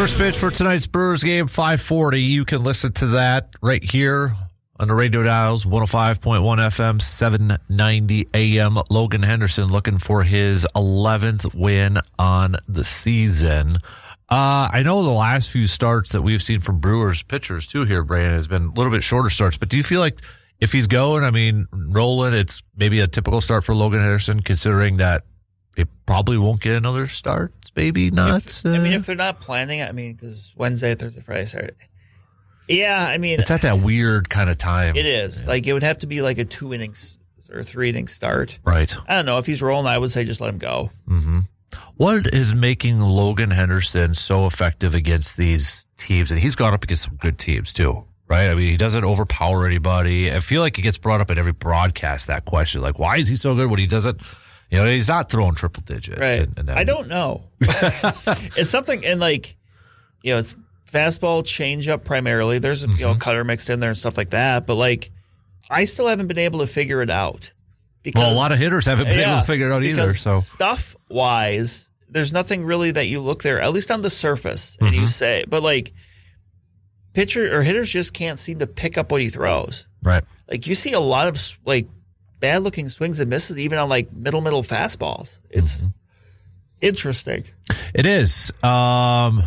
First pitch for tonight's Brewers game, 5:40. You can listen to that right here on the radio dials, 105.1 FM, 790 AM. Logan Henderson looking for his 11th win on the season. I know the last few starts that we've seen from Brewers pitchers, too, here, Brandon, has been a little bit shorter starts. But do you feel like if he's going, rolling, it's maybe a typical start for Logan Henderson, considering that it probably won't get another start? Maybe not. If they're not planning, because Wednesday, Thursday, Friday, Saturday. Yeah, it's at that weird kind of time. It is. Yeah. It would have to be like a 2 innings or 3 inning start. Right. I don't know. If he's rolling, I would say just let him go. Mm-hmm. What is making Logan Henderson so effective against these teams? And he's gone up against some good teams, too, right? He doesn't overpower anybody. I feel like it gets brought up in every broadcast, that question. Like, why is he so good when he doesn't? He's not throwing triple digits. Right. I don't know. It's something, and it's fastball, changeup primarily. There's a cutter mixed in there and stuff like that. But I still haven't been able to figure it out. Because, a lot of hitters haven't been able to figure it out either. So stuff wise, there's nothing really that you look there, at least on the surface, and you say, but pitcher or hitters just can't seem to pick up what he throws. Right. You see a lot of bad looking swings and misses, even on middle fastballs. It's interesting. It is. And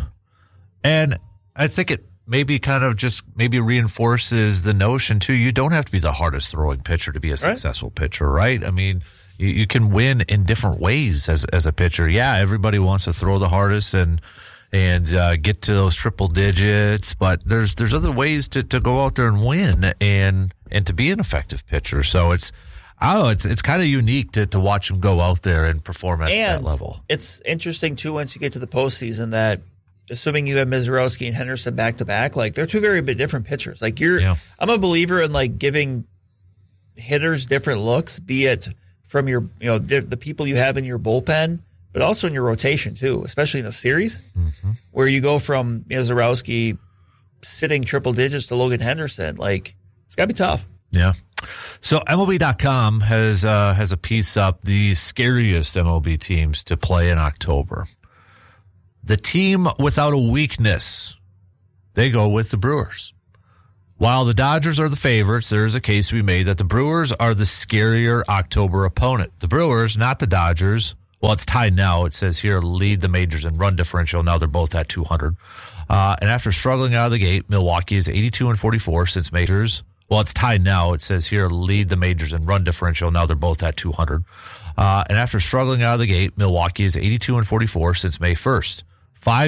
I think it maybe kind of just reinforces the notion too. You don't have to be the hardest throwing pitcher to be a successful pitcher, right? You can win in different ways as a pitcher. Yeah, everybody wants to throw the hardest and get to those triple digits, but there's other ways to go out there and win and to be an effective pitcher. So it's kind of unique to watch him go out there and perform at that level. It's interesting too once you get to the postseason that, assuming you have Mizorowski and Henderson back to back, they're two very different pitchers. I'm a believer in giving hitters different looks, be it from your the people you have in your bullpen, but also in your rotation too, especially in a series where you go from Mizorowski sitting triple digits to Logan Henderson. It's got to be tough. Yeah. So MLB.com has a piece up, the scariest MLB teams to play in October. The team without a weakness, they go with the Brewers. While the Dodgers are the favorites, there is a case to be made that the Brewers are the scarier October opponent. The Brewers, not the Dodgers. Well, it's tied now. It says here, lead the majors in run differential. Now they're both at 200. And after struggling out of the gate, Milwaukee is 82-44 since majors. Well, it's tied now. It says here, lead the majors in run differential. Now they're both at 200. And after struggling out of the gate, Milwaukee is 82-44 since May 1st. 5